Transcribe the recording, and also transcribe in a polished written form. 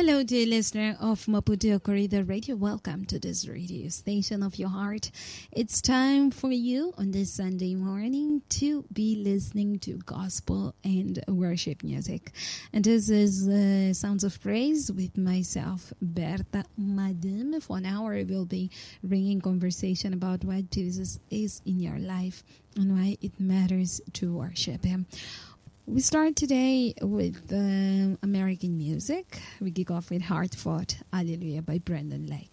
Hello, dear listener of Maputo Corridor Radio. Welcome to this radio station of your heart. It's time for you on this Sunday morning to be listening to gospel and worship music. And this is Sounds of Praise with myself, Berta Madame. For an hour, we'll be bringing conversation about what Jesus is in your life and why it matters to worship Him. We start today with American music. We kick off with Heart Fought Hallelujah by Brendan Lake.